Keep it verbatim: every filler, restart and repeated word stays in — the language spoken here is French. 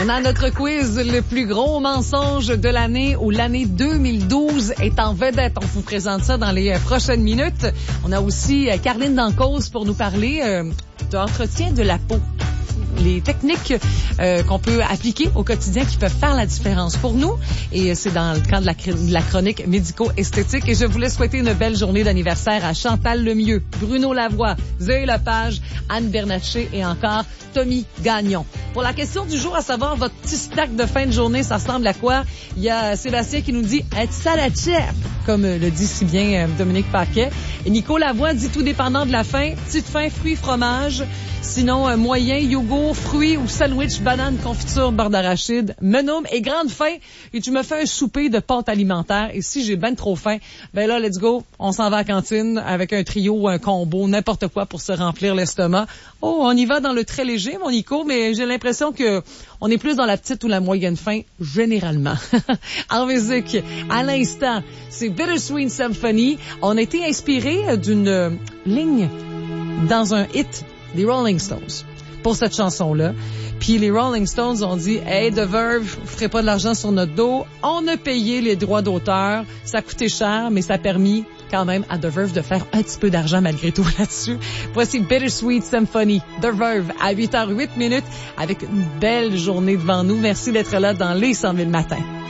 On a notre quiz, le plus gros mensonge de l'année ou l'année deux mille douze est en vedette. On vous présente ça dans les prochaines minutes. On a aussi Caroline Dancause pour nous parler euh, d'entretien de la peau. Les techniques euh, qu'on peut appliquer au quotidien qui peuvent faire la différence pour nous. Et c'est dans le cadre de la, de la chronique médico-esthétique. Et je voulais souhaiter une belle journée d'anniversaire à Chantal Lemieux, Bruno Lavoie, Zoé Lepage, Anne Bernatchez et encore Tommy Gagnon. Pour la question du jour, à savoir votre petit snack de fin de journée, ça ressemble à quoi? Il y a Sébastien qui nous dit « être salade chef », comme le dit si bien Dominique Paquet. Et Nico Lavoie dit « tout dépendant de la faim, petite faim, fruits, fromage ». Sinon, euh, moyen, yogourt, fruits ou sandwich, banane, confiture, beurre d'arachide, menum et grande faim. Et tu me fais un souper de pâtes alimentaires. Et si j'ai ben trop faim, ben là, let's go. On s'en va à la cantine avec un trio ou un combo, n'importe quoi pour se remplir l'estomac. Oh, on y va dans le très léger, mon Nico, mais j'ai l'impression que on est plus dans la petite ou la moyenne faim, généralement. En musique, à l'instant, c'est Bittersweet Symphony. On a été inspiré d'une euh, ligne dans un hit des Rolling Stones pour cette chanson-là. Puis les Rolling Stones ont dit « Hey, The Verve, vous ferez pas de l'argent sur notre dos. On a payé les droits d'auteur. Ça a coûté cher, mais ça a permis quand même à The Verve de faire un petit peu d'argent malgré tout là-dessus. » Voici Bittersweet Symphony, The Verve, à huit heures huit minutes, avec une belle journée devant nous. Merci d'être là dans les cent mille matins.